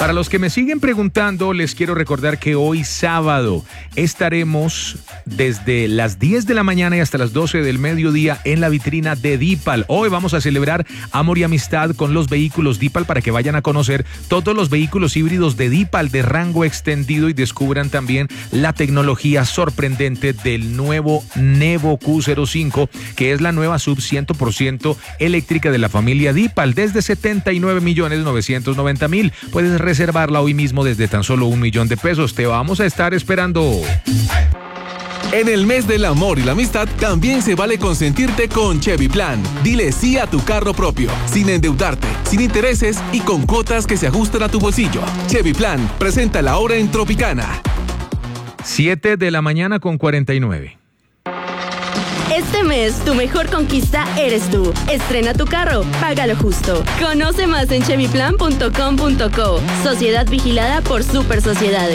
Para los que me siguen preguntando, les quiero recordar que hoy sábado estaremos desde las 10 de la mañana y hasta las 12 del mediodía en la vitrina de Dipal. Hoy vamos a celebrar amor y amistad con los vehículos Dipal para que vayan a conocer todos los vehículos híbridos de Dipal de rango extendido y descubran también la tecnología sorprendente del nuevo Nevo Q05, que es la nueva sub 100% eléctrica de la familia Dipal desde 79.990.000. Puedes reservarla hoy mismo desde tan solo $1.000.000. Te vamos a estar esperando. En el mes del amor y la amistad también se vale consentirte con Chevy Plan. Dile sí a tu carro propio, sin endeudarte, sin intereses y con cuotas que se ajustan a tu bolsillo. Chevy Plan presenta la hora en Tropicana. 7 de la mañana con 49. Este mes, tu mejor conquista eres tú. Estrena tu carro, págalo justo. Conoce más en chevyplan.com.co. Sociedad vigilada por Super Sociedades.